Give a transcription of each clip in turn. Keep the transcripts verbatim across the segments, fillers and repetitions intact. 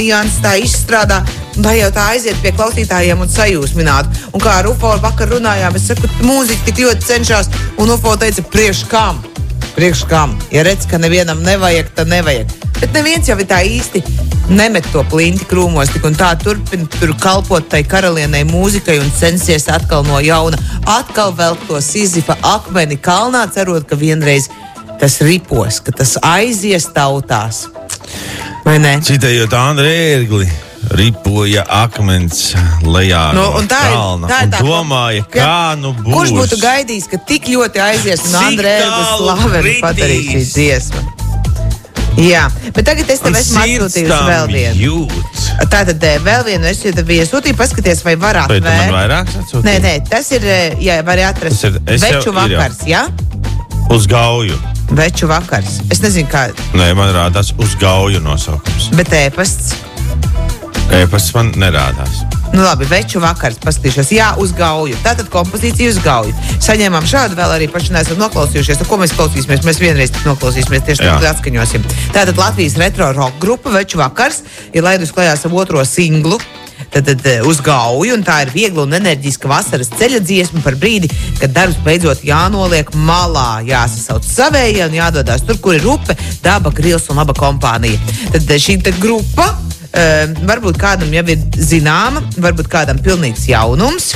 Jānis tā izstrādā, vai jau tā aiziet pie klausītājiem un sajūsmināt. Un kā ar Ufo vakar runājām, es saku, mūzika tik ļoti cenšas, un Ufo teica, priekš kam? Priekš kam? Ja redz, ka nevienam nevajag, tad nevajag. Bet neviens jau ir tā īsti nemet to plinti krūmos, tik un tā turpina tur kalpot tai karalienei mūzikai un censies atkal no jauna. Atkal vēl to Sizifa akmeni kalnā, cerot, ka vienreiz tas ripos, ka tas aizies tautās. Vai ne? Citējot Andri Ērgli, ripoja akmens lejā no, no tā kalna ir, tā un tā, domāja, kā jā, nu būs. Kurš būtu gaidījis, ka tik ļoti aizies un Andri Ērgli slaveni padarīs šī dziesma? Jā, bet tagad es tev esmu atsūtījusi vēl vienu. Jūt. Tātad vēl vienu es tev iesūtīju, paskaties, vai var atvērt. Vai tu man vairāk atsūtīji? Nē, nē, tas ir, jā, var atrast. Ir, Veču jau, vakars, jā? Uz gauju. Veču vakars. Es nezinu, kā. Nē, man rādās uz gauju nosaukums. Bet ēpasts? Ēpasts man nerādās. Nu labi, veču vakars, paskatīšos. Jā, uz gauju. Tātad kompozīcija uz gauju. Saņēmām šādu, vēl arī paši neesam noklausījušies. Nu, ko mēs klausīsimies? Mēs vienreiz noklausīsimies, tieši tad atskaņosim. Tātad Latvijas retro rock grupa Veču vakars ir laidus klajā savu otro singlu. Tad, tad uz gauju, un tā ir viegla un enerģiska vasaras ceļa dziesma par brīdi, kad darbs beidzot jānoliek malā, jāsasauc savējie un jādodās tur, kur ir upe, daba, grils un laba kompānija. Tad šī tad grupa uh, varbūt kādam jau ir zināma, varbūt kādam pilnīgs jaunums,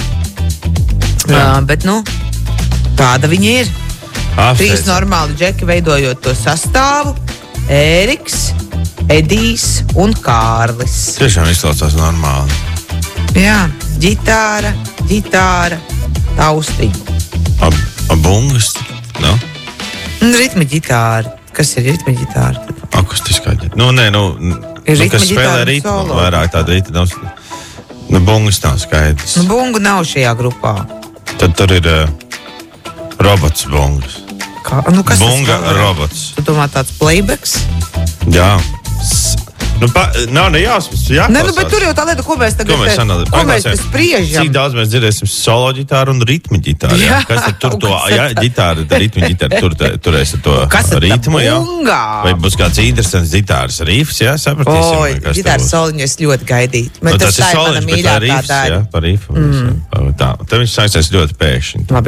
uh, bet nu, tāda viņa ir. Apsteidz. Trīs normāli džeki veidojot to sastāvu, Ēriks, Edijs un Kārlis. Tiešām izklausās normāli. Jā, ģitāra, ģitāra, taustiņa. Ab, abungas, no? Ritma ģitāra. Kas ir ritma ģitāra? Akustiskā ģitāra. Nu, nē, nu, Ir nu kas ritma spēlē ģitāra ritmu, solo. vairāk tāda ritma. Nu, bungas nav skaidrs. Nu, bungu nav šajā grupā. Tad tur ir uh, robots bungas. Kā? Nu, kas Bunga tas vēl ir? robots. Tu domā tāds playbacks? Jā. S Nu, pa, nav ne jāsmas, jāklausās. Nē, nu, bet tur jau tā lieta, ko mēs tagad, Ko mēs analizējam? ko mēs te spriežam. Cik daudz mēs dzirdēsim solo ģitāru un ritmu ģitāru? Jā. Jā, Kas tad tur un to, kas jā, ģitāra, ritmu ģitāra, tur, turēs to Kas tad tā ritmu, jā? bungā? Vai būs kāds interesants ģitāras rifs, jā, sapratīsim. Oi, kas te ģitāras būs. soliņu es ļoti gaidītu. Nu, Bet tas ir tā ir mana soliņš, bet tā mīļākā rifs, jā, daļa. par rifu. Mm. Tā, tad viņš saistās ļoti pēkšņi. Labi.